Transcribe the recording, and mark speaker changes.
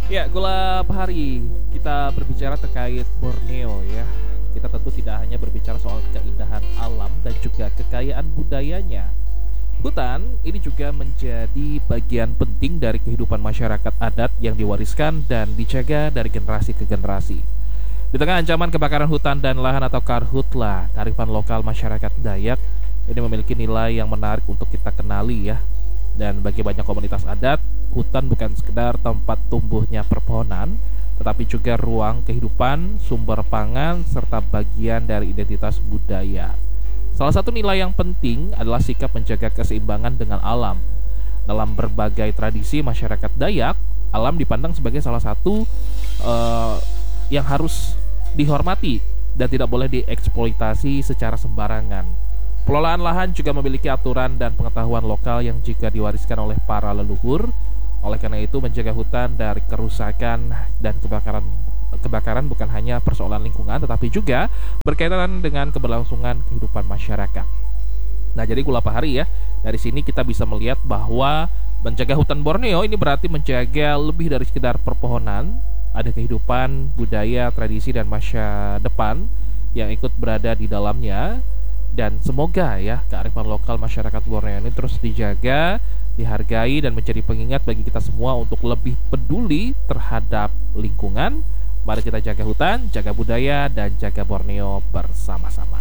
Speaker 1: Ya, gula Bahari, kita berbicara terkait Borneo ya. Kita tentu tidak hanya berbicara soal keindahan alam dan juga kekayaan budayanya. Hutan ini juga menjadi bagian penting dari kehidupan masyarakat adat yang diwariskan dan dijaga dari generasi ke generasi. Di tengah ancaman kebakaran hutan dan lahan atau karhutla, kearifan lokal masyarakat Dayak ini memiliki nilai yang menarik untuk kita kenali ya. Dan bagi banyak komunitas adat, hutan bukan sekedar tempat tumbuhnya perpohonan, tetapi juga ruang kehidupan, sumber pangan, serta bagian dari identitas budaya. Salah satu nilai yang penting adalah sikap menjaga keseimbangan dengan alam. Dalam berbagai tradisi masyarakat Dayak, alam dipandang sebagai salah satu eh, yang harus dihormati dan tidak boleh dieksploitasi secara sembarangan. Pengelolaan lahan juga memiliki aturan dan pengetahuan lokal yang juga diwariskan oleh para leluhur. Oleh karena itu, menjaga hutan dari kerusakan dan kebakaran bukan hanya persoalan lingkungan, tetapi juga berkaitan dengan keberlangsungan kehidupan masyarakat. Nah, jadi Gula Pahari ya, dari sini kita bisa melihat bahwa menjaga hutan Borneo ini berarti menjaga lebih dari sekedar perpohonan. Ada kehidupan, budaya, tradisi, dan masa depan yang ikut berada di dalamnya. Dan semoga ya kearifan lokal masyarakat Borneo ini terus dijaga, dihargai, dan menjadi pengingat bagi kita semua untuk lebih peduli terhadap lingkungan. Mari kita jaga hutan, jaga budaya, dan jaga Borneo bersama-sama.